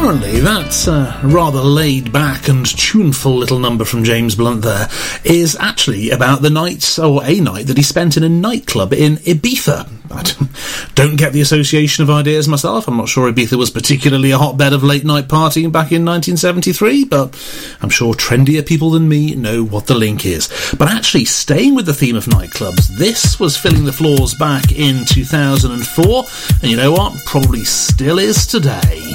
apparently that rather laid-back and tuneful little number from James Blunt there is actually about the night, or a night, that he spent in a nightclub in Ibiza. I don't get the association of ideas myself. I'm not sure Ibiza was particularly a hotbed of late-night partying back in 1973, but I'm sure trendier people than me know what the link is. But actually, staying with the theme of nightclubs, this was filling the floors back in 2004, and you know what? Probably still is today.